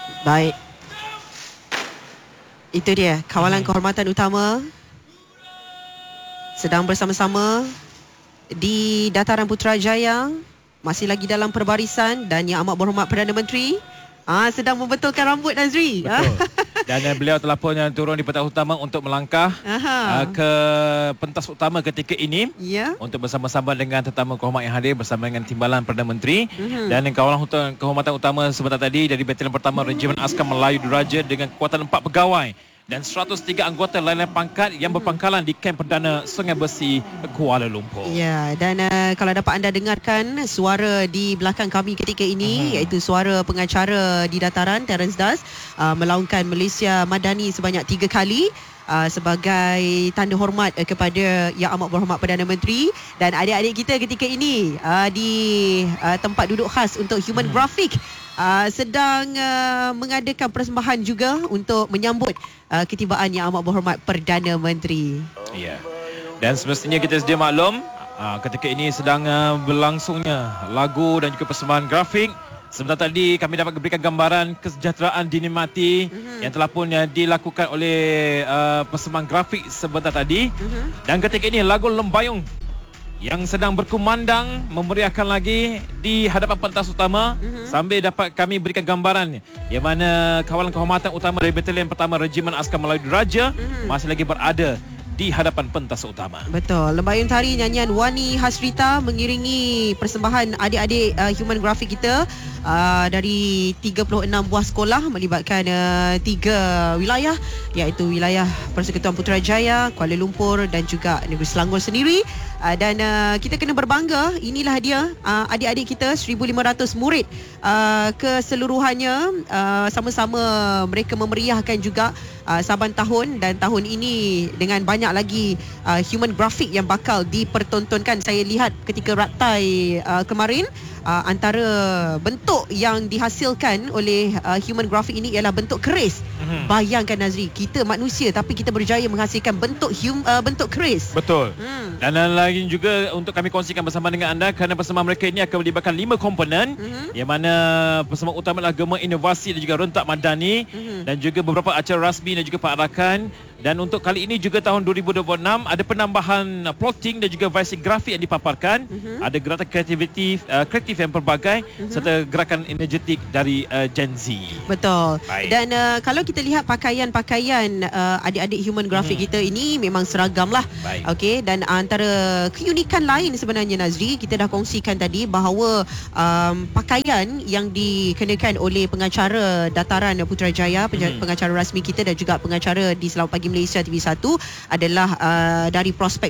Baik. Itu dia kawalan kehormatan utama sedang bersama-sama di Dataran Putrajaya, masih lagi dalam perbarisan, dan Yang Amat Berhormat Perdana Menteri sedang membetulkan rambut, Nazri. Betul. Dan beliau telah pun turun di pentas utama untuk melangkah ke pentas utama ketika ini, untuk bersama-sama dengan tetamu kehormat yang hadir bersama dengan Timbalan Perdana Menteri dan kawalan kehormatan utama sebentar tadi dari Batalion Pertama Regimen Askar Melayu Diraja dengan kekuatan 4 pegawai dan 103 anggota lain-lain pangkat yang berpangkalan di Kem Perdana Sungai Besi, Kuala Lumpur. Ya, dan kalau dapat anda dengarkan suara di belakang kami ketika ini, iaitu suara pengacara di dataran, Terence Das, melaungkan Malaysia Madani sebanyak 3 kali sebagai tanda hormat kepada Yang Amat Berhormat Perdana Menteri, dan adik-adik kita ketika ini di tempat duduk khas untuk human graphic sedang mengadakan persembahan juga untuk menyambut ketibaan Yang Amat Berhormat Perdana Menteri. Ya. Dan semestinya kita sedia maklum ketika ini sedang berlangsungnya lagu dan juga persembahan grafik. Sebentar tadi kami dapat berikan gambaran kesejahteraan dinikmati yang telah pun dilakukan oleh persembahan grafik sebentar tadi. Dan ketika ini lagu Lembayung yang sedang berkumandang memeriahkan lagi di hadapan pentas utama, sambil dapat kami berikan gambaran yang mana kawalan kehormatan utama dari Batalion Pertama Regimen Askar Melayu Diraja masih lagi berada di hadapan pentas utama. Betul. Lembayung tari nyanyian Wani Hasrita mengiringi persembahan adik-adik human graphic kita dari 36 buah sekolah melibatkan 3 wilayah, iaitu wilayah Persekutuan Putrajaya, Kuala Lumpur dan juga Negeri Selangor sendiri. Dan kita kena berbangga, inilah dia adik-adik kita 1,500 murid keseluruhannya, sama-sama mereka memeriahkan juga saban tahun, dan tahun ini dengan banyak lagi human graphic yang bakal dipertontonkan. Saya lihat ketika raktai kemarin, antara bentuk yang dihasilkan oleh human graphic ini ialah bentuk keris. Bayangkan Nazri, kita manusia tapi kita berjaya menghasilkan bentuk bentuk keris. Betul. Dan lagi juga untuk kami kongsikan bersama dengan anda, kerana persembahan mereka ini akan melibatkan 5 komponen, yang mana persembahan utama adalah Gema Inovasi dan juga Rentak Madani, dan juga beberapa acara rasmi dan juga perarakan. Dan untuk kali ini juga tahun 2026 ada penambahan plotting dan juga visi grafik yang dipaparkan. Ada gerakan kreatif yang pelbagai serta gerakan energetik dari Gen Z. Betul. Baik. Dan kalau kita lihat pakaian-pakaian adik-adik human graphic kita ini memang seragam lah. Okey, dan antara keunikan lain sebenarnya Nazri, kita dah kongsikan tadi bahawa pakaian yang dikenakan oleh pengacara Dataran Putrajaya, pengacara rasmi kita dan juga pengacara di Selamat Pagi Malaysia TV1 adalah dari prospek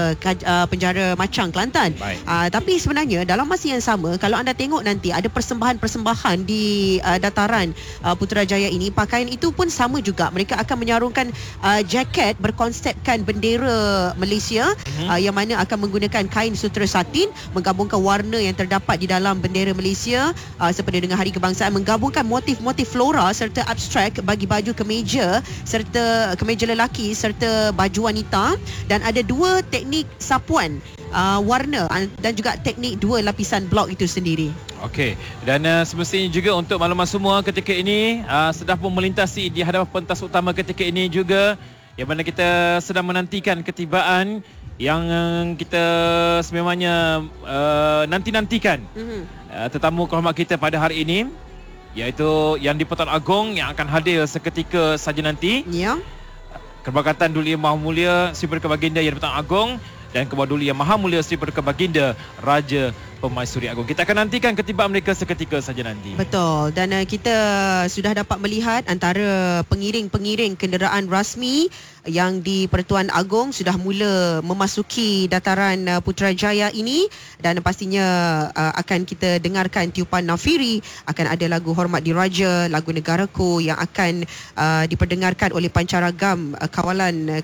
penjara Machang, Kelantan. Tapi sebenarnya dalam masa yang sama, kalau anda tengok nanti ada persembahan-persembahan di Dataran Putrajaya ini, pakaian itu pun sama juga. Mereka akan menyarungkan jaket berkonsepkan bendera Malaysia, yang mana akan menggunakan kain sutera satin, menggabungkan warna yang terdapat di dalam bendera Malaysia seperti dengan Hari Kebangsaan, menggabungkan motif-motif flora serta abstrak bagi baju kemeja serta kemeja lelaki serta baju wanita, dan ada 2 teknik sapuan warna dan juga teknik 2 lapisan blok itu sendiri. Okey, dan semestinya juga untuk maklumat semua, ketika ini sedang pun melintasi di hadapan pentas utama ketika ini juga, yang mana kita sedang menantikan ketibaan yang kita sememangnya nanti-nantikan tetamu kehormat kita pada hari ini, iaitu Yang di-Pertuan Agong yang akan hadir seketika saja nanti. Keberkatan Duli Yang Maha Mulia Sri Paduka Baginda Yang di-Pertuan Agong dan Kebawah Duli Yang Maha Mulia Sri Paduka Baginda Raja Permaisuri Agong. Kita akan nantikan ketibaan mereka seketika saja nanti. Betul. Dan kita sudah dapat melihat antara pengiring-pengiring kenderaan rasmi yang di Pertuan Agong sudah mula memasuki Dataran Putrajaya ini, dan pastinya akan kita dengarkan tiupan nafiri, akan ada lagu Hormat Diraja, lagu Negaraku yang akan diperdengarkan oleh pancaragam kawalan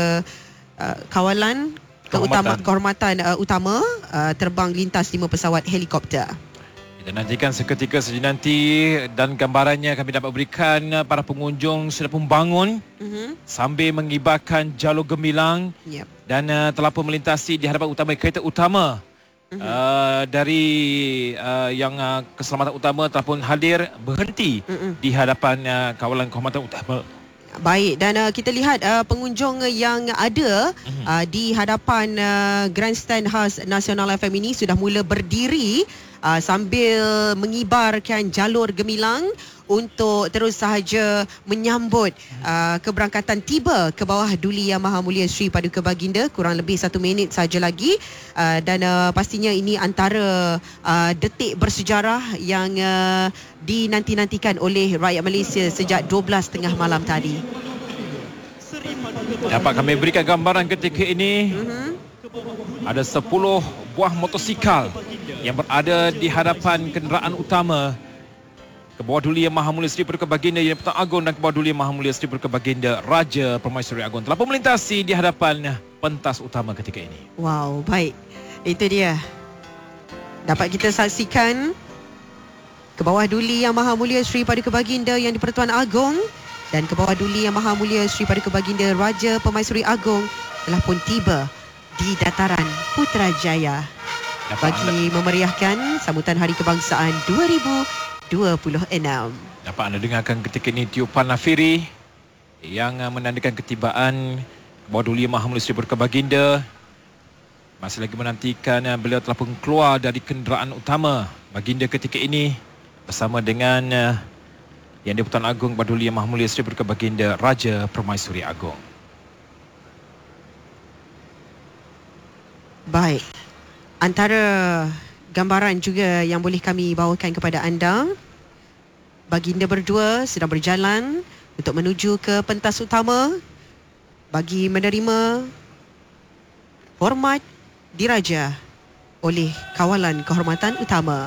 kehormatan utama terbang lintas 5 pesawat helikopter. Kita nantikan seketika saja nanti, dan gambarannya kami dapat berikan para pengunjung sudah pun bangun sambil mengibarkan jalur gemilang dan telah pun melintasi di hadapan utama kereta utama dari yang keselamatan utama ataupun hadir berhenti di hadapan kawalan kehormatan utama. Baik, dan kita lihat pengunjung yang ada di hadapan grandstand khas Nasional FM ini sudah mula berdiri sambil mengibarkan jalur gemilang untuk terus sahaja menyambut keberangkatan tiba ke bawah Duli Yang Maha Mulia Sri Paduka Baginda. Kurang lebih 1 minit saja lagi, dan pastinya ini antara detik bersejarah yang dinanti-nantikan oleh rakyat Malaysia sejak 12:30 malam tadi. Dapat kami berikan gambaran ketika ini. Ada 10 buah motosikal yang berada di hadapan kenderaan utama ke bawah Duli Yang Maha Mulia Sri Paduka Baginda Yang Pertuan Agong dan ke bawah Duli Yang Maha Mulia Sri Paduka Baginda Raja Permaisuri Agong telah pun melintasi di hadapan pentas utama ketika ini. Wow, baik. Itu dia. Dapat kita saksikan ke bawah Duli Yang Maha Mulia Sri Paduka Baginda Yang di-Pertuan Agong dan ke bawah Duli Yang Maha Mulia Sri Paduka Baginda Raja Permaisuri Agong telah pun tiba di dataran Putrajaya bagi memeriahkan sambutan Hari Kebangsaan 2026. Dapat anda dengarkan ketika ini tiupan nafiri yang menandakan ketibaan ke bawah Duli Yang Maha Mulia Sri Paduka Baginda. Masih lagi menantikan beliau telah pun keluar dari kenderaan utama Baginda ketika ini bersama dengan Yang di-Pertuan Agong kepada Duli Yang Maha Mulia Sri Paduka Baginda Raja Permaisuri Agong. Baik. Antara gambaran juga yang boleh kami bawakan kepada anda, baginda berdua sedang berjalan untuk menuju ke pentas utama bagi menerima hormat diraja oleh kawalan kehormatan utama.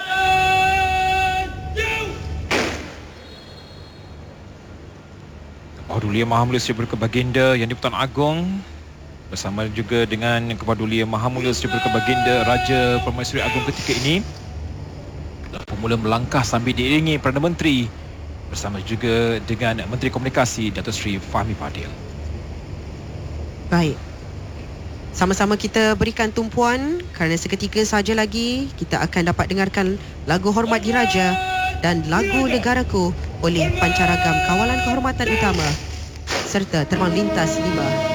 Duli Yang Maha Mulia Sri Paduka Baginda Yang di-Pertuan Agong bersama juga dengan Kepada Duli Yang Maha Mulia Sri Paduka Baginda Raja Permaisuri Agong ketika ini telah mula melangkah sambil diiringi Perdana Menteri bersama juga dengan Menteri Komunikasi Datuk Seri Fahmi Fadil. Baik. Sama-sama kita berikan tumpuan kerana seketika saja lagi kita akan dapat dengarkan lagu Hormat Diraja dan lagu Negaraku oleh Pancaragam Kawalan Kehormatan Utama serta Terbang Lintas 5.